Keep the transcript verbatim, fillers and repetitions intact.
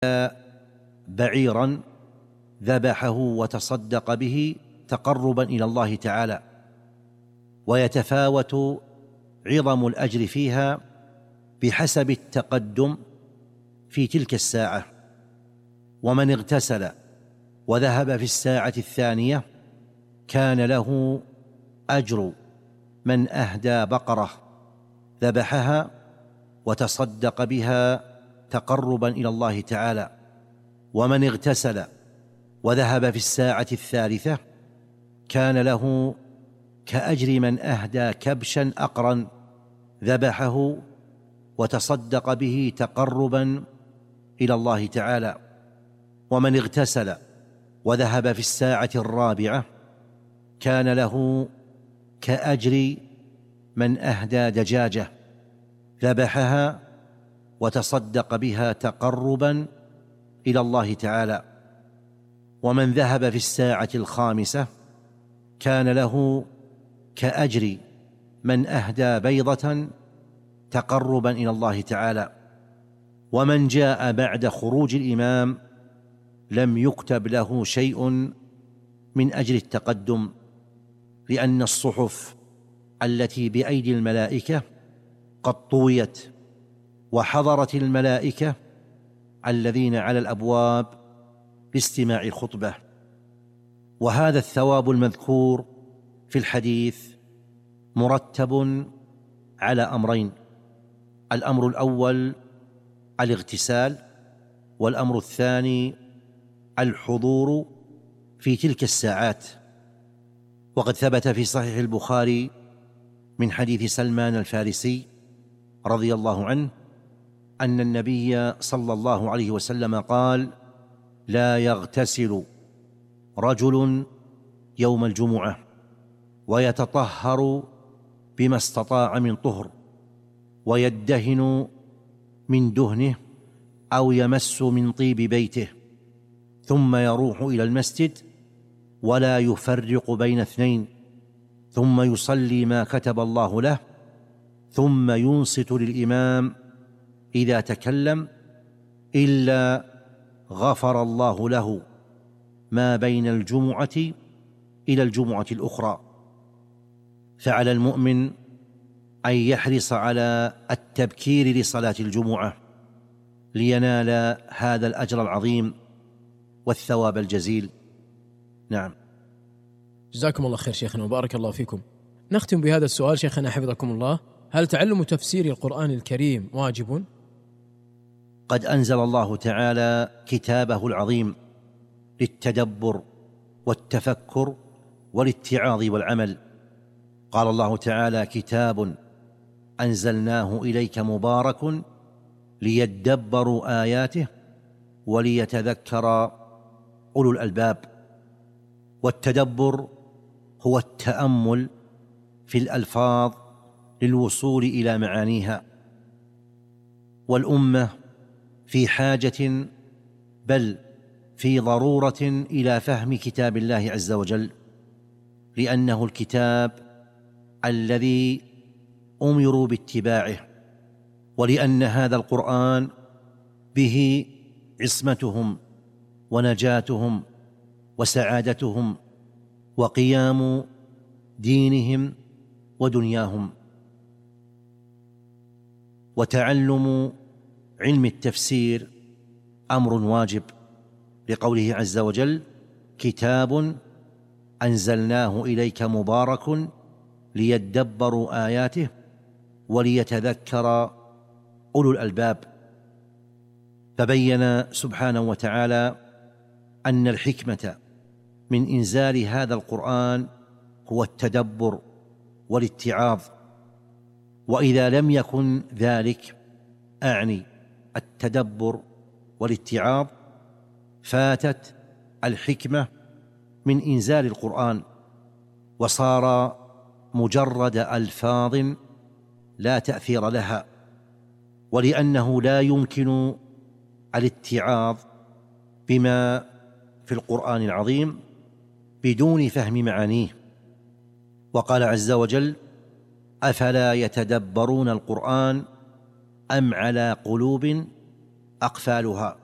بعيرا ذبحه وتصدق به تقربا إلى الله تعالى، ويتفاوت عظم الأجر فيها بحسب التقدم في تلك الساعة. ومن اغتسل وذهب في الساعة الثانية كان له أجر من أهدى بقرة ذبحها وتصدق بها تقربا إلى الله تعالى. ومن اغتسل وذهب في الساعة الثالثة كان له كأجر من أهدى كبشا أقرا ذبحه وتصدق به تقربا إلى الله تعالى. ومن اغتسل وذهب في الساعة الرابعة كان له كأجر من أهدى دجاجة ذبحها وتصدق بها تقربا إلى الله تعالى. ومن ذهب في الساعة الخامسة كان له كأجر من أهدى بيضة تقربا إلى الله تعالى. ومن جاء بعد خروج الإمام لم يكتب له شيء من أجل التقدم، لأن الصحف التي بأيدي الملائكة قد طويت، وحضرت الملائكة الذين على الأبواب لاستماع الخطبة. وهذا الثواب المذكور في الحديث مرتب على أمرين: الأمر الأول الاغتسال، والأمر الثاني الحضور في تلك الساعات. وقد ثبت في صحيح البخاري من حديث سلمان الفارسي رضي الله عنه أن النبي صلى الله عليه وسلم قال: لا يغتسل رجل يوم الجمعة ويتطهر بما استطاع من طهر، ويدهن من دهنه أو يمس من طيب بيته، ثم يروح إلى المسجد ولا يفرق بين اثنين، ثم يصلي ما كتب الله له، ثم ينصت للإمام إذا تكلم، إلا غفر الله له ما بين الجمعة إلى الجمعة الأخرى. فعلى المؤمن أن يحرص على التبكير لصلاة الجمعة لينال هذا الأجر العظيم والثواب الجزيل. نعم. جزاكم الله خير شيخنا وبارك الله فيكم. نختم بهذا السؤال شيخنا حفظكم الله: هل تعلم تفسير القرآن الكريم واجب؟ قد أنزل الله تعالى كتابه العظيم للتدبر والتفكر والاتعاظ والعمل. قال الله تعالى: كتاب أنزلناه إليك مبارك ليدبروا آياته وليتذكر أولو الألباب. والتدبر هو التأمل في الألفاظ للوصول إلى معانيها. والأمة في حاجة بل في ضرورة إلى فهم كتاب الله عز وجل، لأنه الكتاب الذي أمروا باتباعه، ولأن هذا القرآن به عصمتهم ونجاتهم وسعادتهم وقيام دينهم ودنياهم. وتعلم علم التفسير أمر واجب، لقوله عز وجل: كتاب أنزلناه إليك مبارك ليدبروا آياته وليتذكر أولو الألباب. فبين سبحانه وتعالى أن الحكمة من إنزال هذا القرآن هو التدبر والاتعاظ. وإذا لم يكن ذلك، أعني التدبر والاتعاظ، فاتت الحكمة من إنزال القرآن، وصار مجرد ألفاظ لا تأثير لها. ولأنه لا يمكن الاتعاظ بما في القرآن العظيم بدون فهم معانيه. وقال عز وجل: أفلا يتدبرون القرآن أم على قلوب أقفالها.